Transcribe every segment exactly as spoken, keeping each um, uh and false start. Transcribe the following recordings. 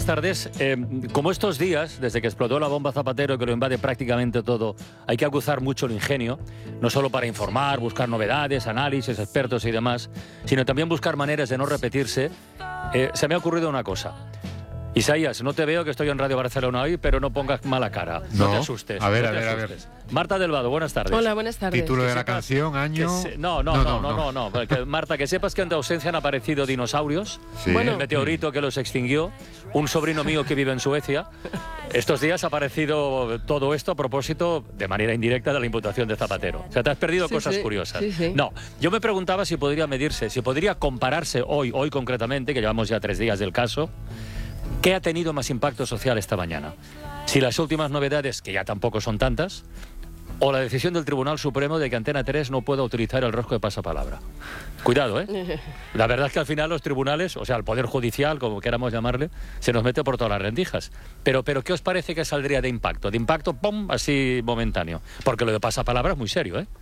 buenas tardes. Eh, como estos días, desde que explotó la bomba Zapatero, que lo invade prácticamente todo, hay que aguzar mucho el ingenio, no solo para informar, buscar novedades, análisis, expertos y demás, sino también buscar maneras de no repetirse. Eh, se me ha ocurrido una cosa. Isaías, no te veo, que estoy en Radio Barcelona hoy, pero no pongas mala cara. No, no te asustes. A ver, no a ver, asustes. a ver. Marta del Vado, buenas tardes. Hola, buenas tardes. Título que de la sepas, canción, año... Se... No, no, no, no, no, no, no. Que, Marta, que sepas que en tu ausencia han aparecido dinosaurios. Sí. Bueno. El meteorito que los extinguió. Un sobrino mío que vive en Suecia. Estos días ha aparecido todo esto a propósito, de manera indirecta, de la imputación de Zapatero. O sea, te has perdido sí, cosas sí, curiosas. Sí, sí. No, yo me preguntaba si podría medirse, si podría compararse hoy, hoy concretamente, que llevamos ya tres días del caso, ¿qué ha tenido más impacto social esta mañana? Si las últimas novedades, que ya tampoco son tantas, o la decisión del Tribunal Supremo de que Antena tres no pueda utilizar el rosco de pasapalabra. Cuidado, ¿eh? La verdad es que al final los tribunales, o sea, el Poder Judicial, como queramos llamarle, se nos mete por todas las rendijas. Pero, pero ¿qué os parece que saldría de impacto? De impacto, ¡pum!, así momentáneo. Porque lo de pasapalabra es muy serio, ¿eh?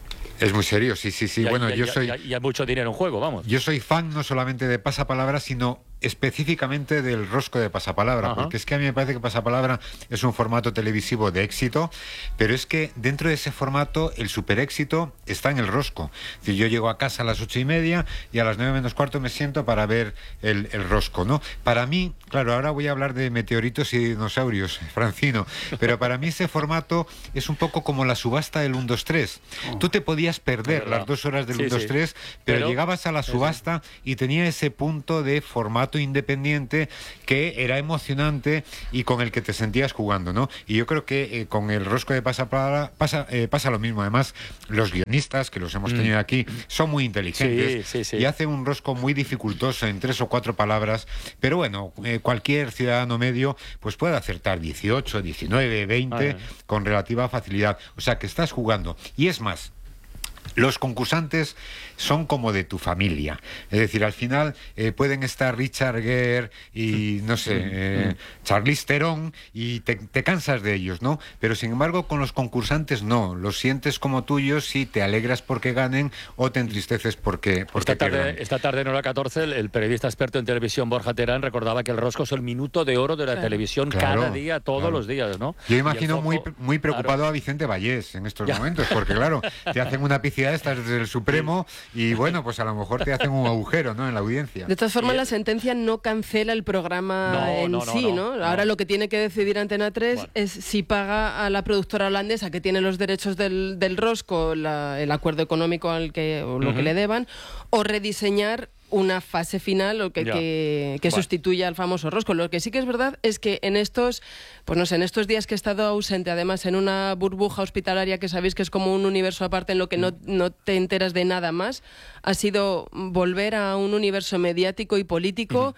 Es muy serio, sí, sí, sí. Y hay, bueno, y, yo y, soy... Y hay mucho dinero en juego, vamos. Yo soy fan no solamente de pasapalabra, sino específicamente del rosco de pasapalabra, Ajá. porque es que a mí me parece que pasapalabra es un formato televisivo de éxito, pero es que dentro de ese formato el super éxito está en el rosco. Es decir, yo llego a casa a las ocho y media y a las nueve menos cuarto me siento para ver el, el rosco, ¿no? Para mí, claro, ahora voy a hablar de meteoritos y dinosaurios, Francino, pero para mí ese formato es un poco como la subasta del uno dos tres. Tú te podías perder las dos horas del Sí, uno dos tres, sí. pero, Pero llegabas a la subasta y tenía ese punto de formato independiente que era emocionante y con el que te sentías jugando, ¿no? Y yo creo que eh, con el rosco de pasapalabra pasa, eh, pasa lo mismo. Además, los guionistas, que los hemos tenido Mm. aquí, son muy inteligentes Sí, sí, sí. y hacen un rosco muy dificultoso en tres o cuatro palabras, pero bueno, eh, cualquier ciudadano medio pues puede acertar dieciocho, diecinueve, veinte Ah. con relativa facilidad. O sea, que estás jugando. Y es más, los concursantes son como de tu familia. Es decir, al final eh, pueden estar Richard Gere y, no sé, eh, Charlize Theron y te, te cansas de ellos, ¿no? Pero, sin embargo, con los concursantes no. Los sientes como tuyos y te alegras porque ganen o te entristeces porque, porque Esta tarde, pierdan. esta tarde en hora catorce, el, el periodista experto en televisión Borja Terán recordaba que el rosco es el minuto de oro de la Claro. televisión Claro, cada día, todos claro. los días, ¿no? Yo Y imagino el muy, foco- muy preocupado claro. a Vicente Vallés en estos Ya. momentos, porque claro, te hacen una pifiada estas desde el Supremo y bueno, pues a lo mejor te hacen un agujero, ¿no?, en la audiencia. De todas formas, Y- la sentencia no cancela el programa No, en no, no, sí, no, ¿no? no. Ahora lo que tiene que decidir Antena tres Bueno. es si paga a la productora holandesa que tiene los derechos del, del rosco, la- el acuerdo económico al que o lo Ujú. que le deban, o rediseñar una fase final o que, Ya. que, que Bueno. sustituya al famoso rosco. Lo que sí que es verdad es que en estos, pues no sé, en estos días que he estado ausente, además en una burbuja hospitalaria que sabéis que es como un universo aparte en lo que no, no te enteras de nada más, ha sido volver a un universo mediático y político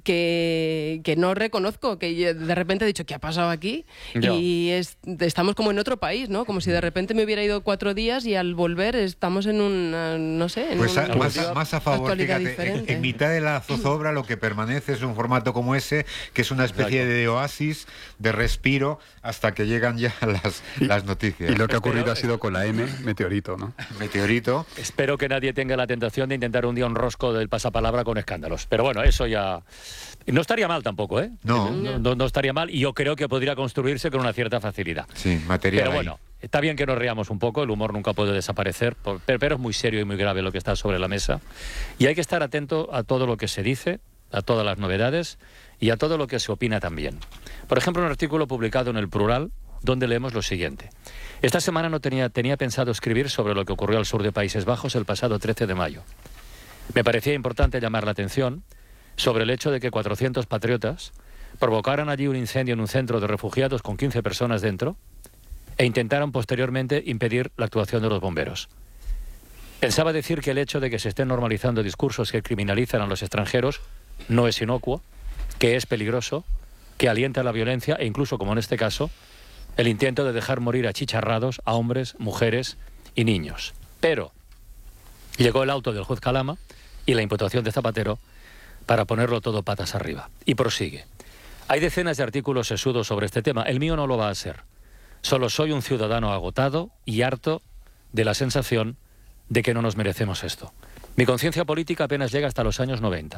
que, que no reconozco, que yo de repente he dicho, ¿qué ha pasado aquí? Ya. Y es, estamos como en otro país, ¿no? Como si de repente me hubiera ido cuatro días y al volver estamos en una, no sé, en Pues una a- más, a, más a favor, actualidad fíjate, en, diferente. en mitad de la zozobra lo que permanece es un formato como ese, que es una especie Exacto. de oasis, de respiro, hasta que llegan ya las, las noticias. Y lo que ha ocurrido Espero- ha sido con la M, meteorito, ¿no? Meteorito. Espero que nadie tenga la tentación de intentar un día un rosco del pasapalabra con escándalos. Pero bueno, eso ya... No estaría mal tampoco, ¿eh? No. No, no estaría mal y yo creo que podría construirse con una cierta facilidad. Sí, material. Pero ahí. bueno, está bien que nos riamos un poco, el humor nunca puede desaparecer, por- pero, pero es muy serio y muy grave lo que está sobre la mesa. Y hay que estar atento a todo lo que se dice, a todas las novedades y a todo lo que se opina también. Por ejemplo, un artículo publicado en El Plural, donde leemos lo siguiente. Esta semana no tenía, tenía pensado escribir sobre lo que ocurrió al sur de Países Bajos el pasado trece de mayo. Me parecía importante llamar la atención sobre el hecho de que cuatrocientos patriotas provocaran allí un incendio en un centro de refugiados con quince personas dentro e intentaron posteriormente impedir la actuación de los bomberos. Pensaba decir que el hecho de que se estén normalizando discursos que criminalizan a los extranjeros no es inocuo, que es peligroso, que alienta la violencia e incluso, como en este caso, el intento de dejar morir achicharrados a hombres, mujeres y niños. Pero llegó el auto del juez Calama y la imputación de Zapatero para ponerlo todo patas arriba. Y prosigue. Hay decenas de artículos sesudos sobre este tema. El mío no lo va a ser. Solo soy un ciudadano agotado y harto de la sensación de que no nos merecemos esto. Mi conciencia política apenas llega hasta los años noventa.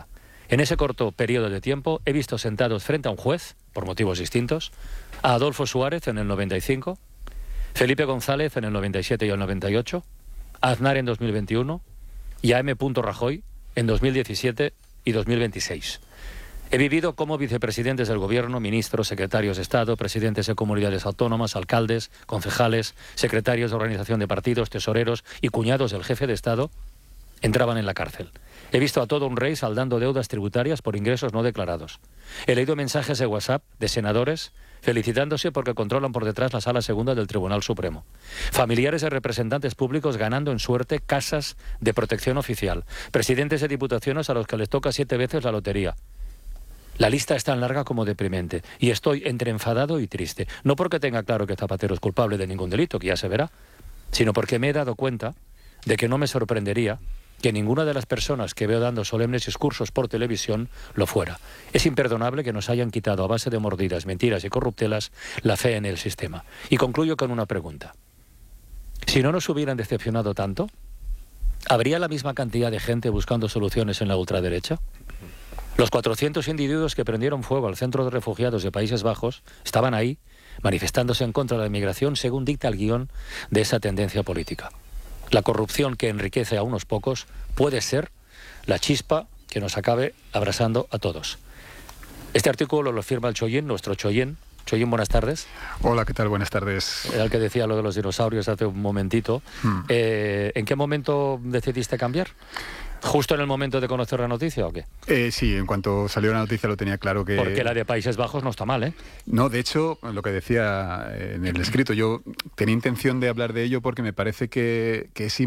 En ese corto periodo de tiempo he visto sentados frente a un juez, por motivos distintos, a Adolfo Suárez en el noventa y cinco, Felipe González en el noventa y siete y el noventa y ocho, a Aznar en dos mil veintiuno y a M. Rajoy en dos mil diecisiete y dos mil veintiséis. He vivido como vicepresidentes del Gobierno, ministros, secretarios de Estado, presidentes de comunidades autónomas, alcaldes, concejales, secretarios de organización de partidos, tesoreros y cuñados del jefe de Estado entraban en la cárcel. He visto a todo un rey saldando deudas tributarias por ingresos no declarados. He leído mensajes de WhatsApp de senadores felicitándose porque controlan por detrás la Sala Segunda del Tribunal Supremo. Familiares de representantes públicos ganando en suerte casas de protección oficial. Presidentes de diputaciones a los que les toca siete veces la lotería. La lista es tan larga como deprimente y estoy entre enfadado y triste. No porque tenga claro que Zapatero es culpable de ningún delito, que ya se verá, sino porque me he dado cuenta de que no me sorprendería que ninguna de las personas que veo dando solemnes discursos por televisión lo fuera. Es imperdonable que nos hayan quitado a base de mordidas, mentiras y corruptelas la fe en el sistema. Y concluyo con una pregunta. Si no nos hubieran decepcionado tanto, ¿habría la misma cantidad de gente buscando soluciones en la ultraderecha? Los cuatrocientos individuos que prendieron fuego al centro de refugiados de Países Bajos estaban ahí, manifestándose en contra de la inmigración según dicta el guión de esa tendencia política. La corrupción que enriquece a unos pocos puede ser la chispa que nos acabe abrasando a todos. Este artículo lo firma el Choyín, nuestro Choyín. Choyín, buenas tardes. Hola, ¿qué tal? Buenas tardes. Era el que decía lo de los dinosaurios hace un momentito. Hmm. Eh, ¿En qué momento decidiste cambiar? ¿Justo en el momento de conocer la noticia o qué? Eh, sí, en cuanto salió la noticia lo tenía claro que... Porque la de Países Bajos no está mal, ¿eh? No, de hecho, lo que decía en el escrito, yo tenía intención de hablar de ello porque me parece que, que es